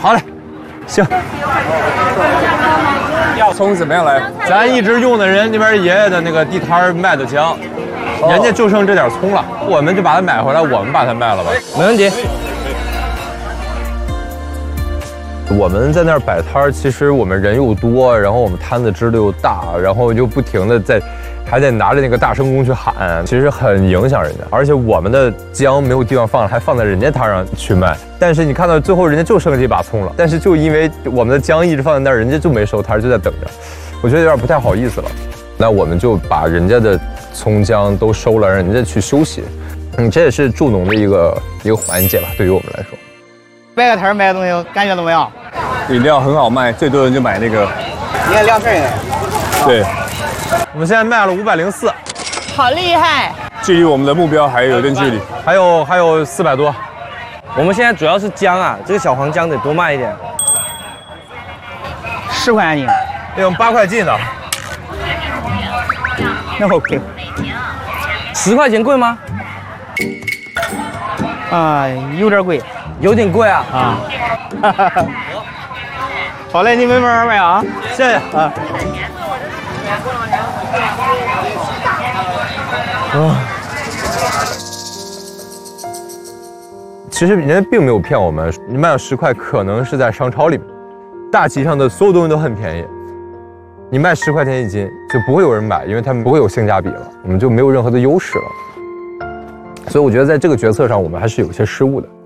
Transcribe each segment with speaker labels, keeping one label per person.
Speaker 1: 好嘞，行。
Speaker 2: 葱怎么样来？
Speaker 1: 咱一直用的人那边爷爷的那个地摊卖的姜，人家就剩这点葱了，我们就把它买回来，我们把它卖了吧。
Speaker 3: 没问题。
Speaker 1: 我们在那儿摆摊儿，其实我们人又多，然后我们摊子支的又大，然后就不停的还得拿着那个大声公去喊，其实很影响人家。而且我们的姜没有地方放，还放在人家摊上去卖。但是你看到最后，人家就剩这把葱了，但是就因为我们的姜一直放在那儿，人家就没收摊，就在等着。我觉得有点不太好意思了。那我们就把人家的葱姜都收了，让人家去休息。这也是助农的一个环节吧，对于我们来说。
Speaker 4: 摆个摊卖东西，感觉怎么样？
Speaker 2: 饮料很好卖，最多人就买那个。
Speaker 4: 你看2份人。
Speaker 2: 对，
Speaker 1: 我们现在卖了504，
Speaker 5: 好厉害！
Speaker 2: 距离我们的目标还有一段距离，
Speaker 1: 还有400多。
Speaker 3: 我们现在主要是姜啊，这个小黄姜得多卖一点。
Speaker 4: 10块钱斤，
Speaker 1: 那种8块斤的。
Speaker 4: 那 OK。
Speaker 3: 10块钱贵吗？
Speaker 4: 啊，有点贵。
Speaker 3: 有点贵啊。
Speaker 4: 啊。好嘞，你们慢慢卖啊，
Speaker 1: 谢谢啊。其实人家并没有骗我们，你卖了10块，可能是在商超里面，大集上的所有东西都很便宜，你卖10块钱一斤，就不会有人买，因为他们不会有性价比了，我们就没有任何的优势了。所以我觉得在这个决策上，我们还是有些失误的。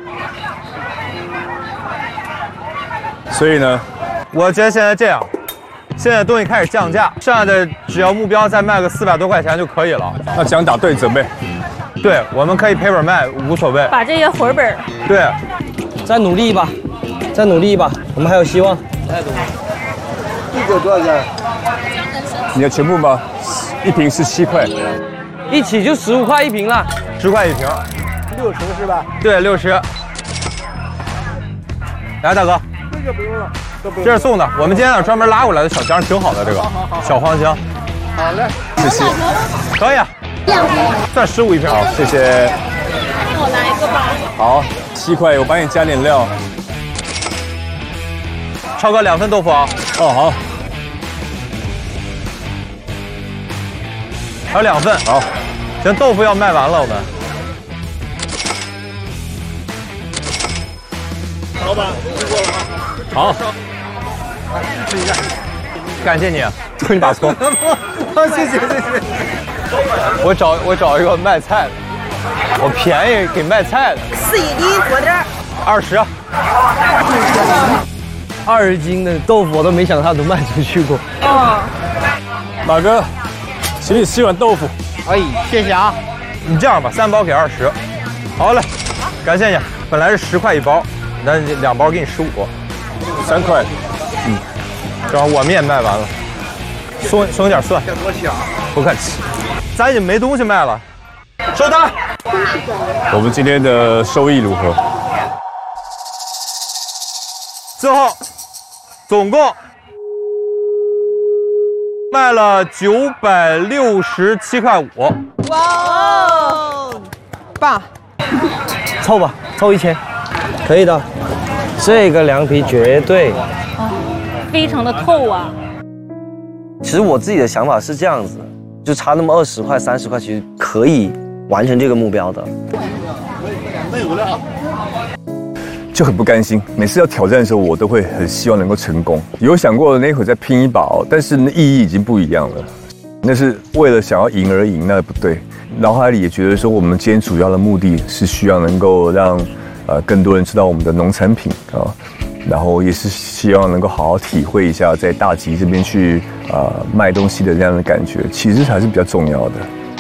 Speaker 2: 所以呢，
Speaker 1: 我觉得现在这样，现在东西开始降价，剩下的只要目标再卖个400多块钱就可以了。
Speaker 2: 那姜打对准备。
Speaker 1: 对，我们可以赔本卖，无所谓。
Speaker 5: 把这些回本。
Speaker 1: 对，
Speaker 3: 再努力一把，再努力一把，我们还有希望。
Speaker 4: 一个多少钱？
Speaker 2: 你的全部吗？一瓶是7块，
Speaker 3: 一起就15块一瓶了
Speaker 1: ，10块一瓶
Speaker 4: ，60是吧？
Speaker 1: 对，60。来，大哥，
Speaker 4: 这个不用了，
Speaker 1: 这是送的，我们今天专门拉过来的小姜，挺好的，这个小黄姜。
Speaker 4: 好嘞，
Speaker 1: 谢谢。可以啊，2瓶，算15一瓶。
Speaker 2: 好，谢谢。
Speaker 5: 我拿一个吧。
Speaker 2: 好，7块，我帮你加点料。
Speaker 1: 超哥2份豆腐啊。
Speaker 2: 哦，好。
Speaker 1: 还有2份。
Speaker 2: 好，
Speaker 1: 行，豆腐要卖完了，我们。
Speaker 4: 老板，辛苦了啊。
Speaker 1: 好。
Speaker 4: 试一下。
Speaker 1: 感谢你，终于把葱。
Speaker 4: 好，谢谢。
Speaker 1: 我找一个卖菜的，我便宜给卖菜的。
Speaker 5: 4一斤多点
Speaker 1: 20。
Speaker 3: 20斤的豆腐我都没想到它能卖出去过。
Speaker 2: 马哥，请你吃碗豆腐。
Speaker 4: 哎，谢谢啊。
Speaker 1: 你这样吧，3包给20。好嘞，感谢你。本来是10块一包，那2包给你15。
Speaker 2: 3块。
Speaker 1: 正好我们也卖完了，松一点蒜。
Speaker 4: 多谢啊。
Speaker 1: 不客气。咱已经没东西卖了，收单。
Speaker 2: 我们今天的收益如何？
Speaker 1: 最后，总共卖了967块5。
Speaker 5: 哇哦，棒！
Speaker 3: 凑吧，凑1000，可以的。这个凉皮绝对。
Speaker 5: 非常的透啊。
Speaker 3: 其实我自己的想法是这样子，就差那么20块、30块，其实可以完成这个目标的。
Speaker 2: 就很不甘心，每次要挑战的时候，我都会很希望能够成功。有想过那会再拼一把哦，但是意义已经不一样了。那是为了想要赢而赢，那不对。脑海里也觉得说，我们今天主要的目的是需要能够让更多人知道我们的农产品啊。然后也是希望能够好好体会一下在大集这边去卖东西的这样的感觉，其实还是比较重要的。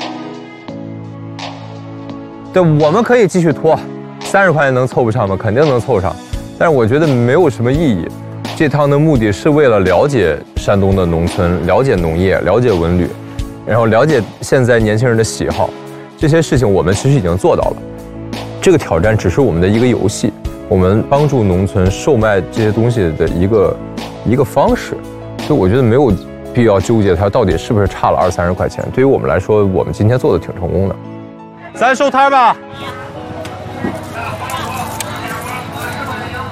Speaker 1: 对，我们可以继续拖，30块钱能凑不上吗？肯定能凑上，但是我觉得没有什么意义。这趟的目的是为了了解山东的农村，了解农业，了解文旅，然后了解现在年轻人的喜好，这些事情我们其实已经做到了。这个挑战只是我们的一个游戏。我们帮助农村售卖这些东西的一个方式，所以我觉得没有必要纠结它到底是不是差了20-30块钱。对于我们来说，我们今天做的挺成功的。咱收摊吧。